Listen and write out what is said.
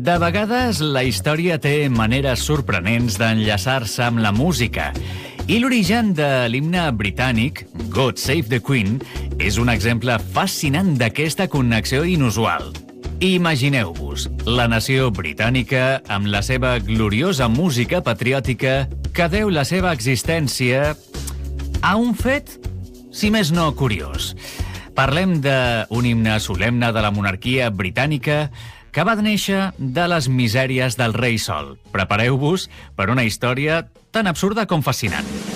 De vegades, la història té maneres sorprenents d'enllaçar-se amb la música. I l'origen de l'himne britànic, God Save the Queen, és un exemple fascinant d'aquesta connexió inusual. Imagineu-vos, la nació britànica amb la seva gloriosa música patriòtica que deu la seva existència a un fet, si més no curiós. Parlem d'un himne solemne de la monarquia britànica que va néixer de les misèries del rei Sol. Prepareu-vos per una història tan absurda com fascinant.